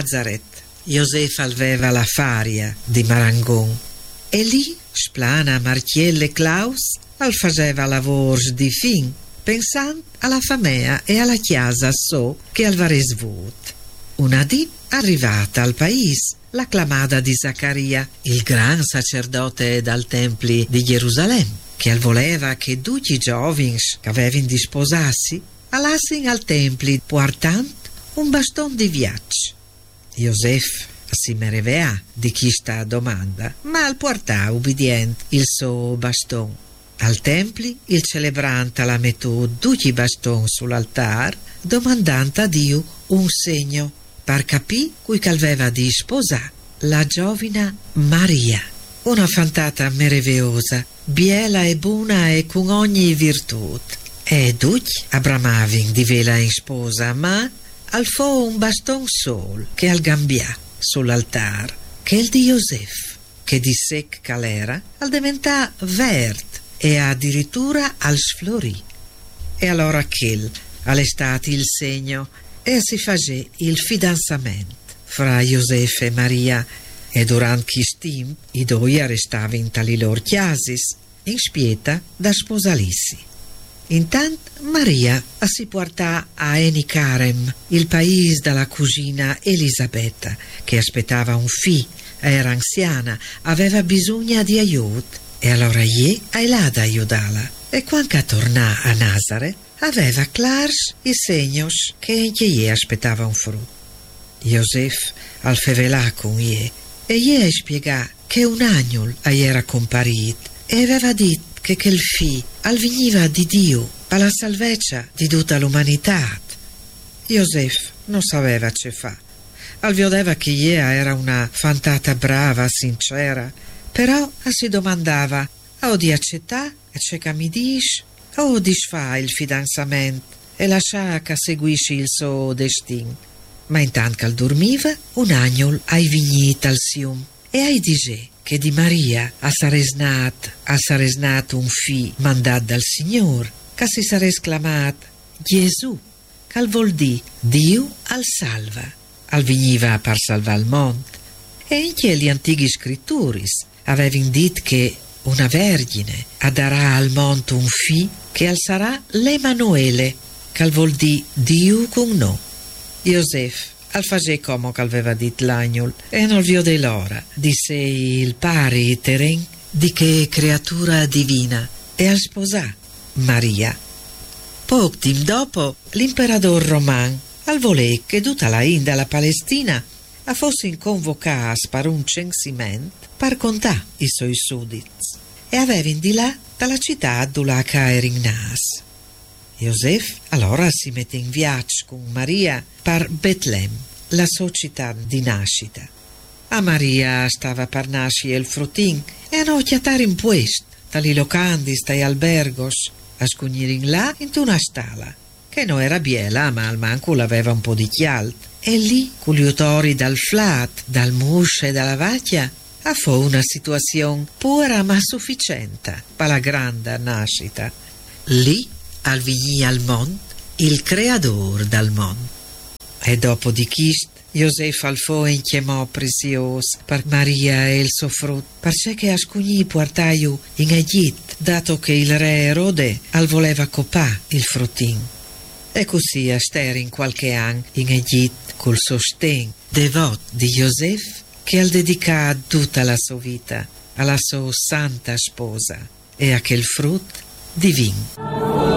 Nazareth, Josef aveva la faria di Marangon e lì splana Marchielle Claus al faceva lavors di fin, pensando alla famea e alla chiesa so che al varesvut. Una dì arrivata al paese la clamada di Zaccaria, il gran sacerdote dal Templi di Gerusalemme, che al voleva che tutti i giovani che avevano di sposarsi alassin al Templi portant un baston di viaggio. Josef si meraviglia di questa domanda, ma al portà ubbidiente il suo baston. Al Templi il celebrante la mettò tutti i baston sull'altar, domandando a Dio un segno, per capì cui calveva di sposare la giovina Maria, una fantata meravigliosa, biela e buona e con ogni virtù. E tutti abramavin di vela in sposa, ma al fo un baston sol che al gambia sull'altar, che il di Josef, che di sec calera al diventà vert e addirittura al sflorì. E allora ch'el all'estate il segno e si face il fidanzamento fra Josef e Maria, e durante quest'im i due restavano tali lor chiasis in spieta da sposalissi. Intanto Maria si portà a Enicarem, il paese della cugina Elisabetta, che aspettava un figlio, era anziana, aveva bisogno di aiuto, e allora ie è là da aiutarla. E quando tornò a Nazareth, aveva clars i segnos che anche ie aspettava un frutto. Josef al fevelà con ie, e ie spiegò che un agnol era comparito, e aveva detto che quel figlio al veniva di Dio per la salvezza di tutta l'umanità. Josef non sapeva ce fa. Al vedeva che Iea era una fantata brava, sincera, però si domandava o di accettare e c'è che mi dice o disfa il fidanzamento e lascia che seguisci il suo destino. Ma intanto che dormiva, un agnol ai vignit al sium e ai dice che di Maria sares nat un figlio mandato dal Signore, che si sares chiamato Gesù, che vuol dire Dio al salva, al veniva per salvare il mondo. E anche gli antichi scrittori avevano detto che una vergine darà al mondo un figlio che al sarà l'Emanuele, che vuol dire Dio con noi. Josef al face come che aveva detto l'agnol e non vide l'ora di sé il pari teren di che creatura divina e al sposà Maria. Poco tempo dopo l'imperatore romano al volè che tutta la India e la Palestina fosse convocata per un censimento per contare i suoi sudditi e avevano di là dalla città dove erano nati. Josef allora si mette in viaggio con Maria per Betlemme, la sua città di nascita. A Maria stava per nascere il frutin e hanno chiatato in puesto, tali locandi, stai albergos, a scugnire in là in una stalla, che non era biela, ma al manco l'aveva un po' di chialt. E lì, con gli autori dal flat, dal musce e dalla vacchia, fu una situazione pura ma sufficiente per la grande nascita. Lì al vigni al mondo il creador dal mondo. E dopo di chist Josef al fo chiamò prezios per Maria e il suo frutto, perché a scugni portaio in Egitto, dato che il re Erode al voleva copà il fruttin. E così a stare in qualche anno in Egitto col sostegno devoto di Josef, che al dedicà tutta la sua vita alla sua santa sposa e a quel frutto divino.